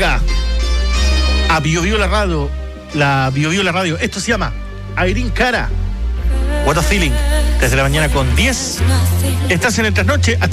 llega a Bio Bio la radio, la radio. Esto se llama Irene Cara, What a Feeling, desde la mañana con 10. Estás en el trasnoche hasta